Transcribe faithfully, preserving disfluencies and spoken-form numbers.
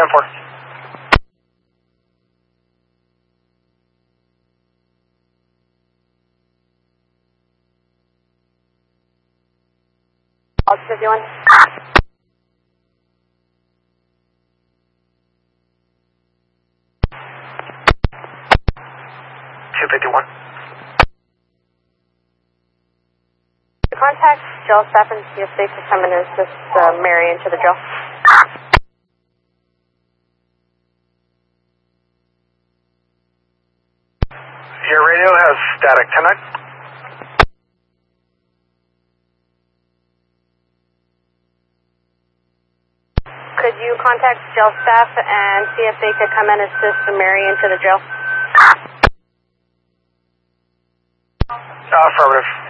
ten four. All fifty-one. two fifty-one. Contact jail staff and see if they can come and assist uh, Mary into the jail. Your radio has static. ten nine. Could you contact jail staff and see if they could come and assist Mary into the jail? Uh, affirmative.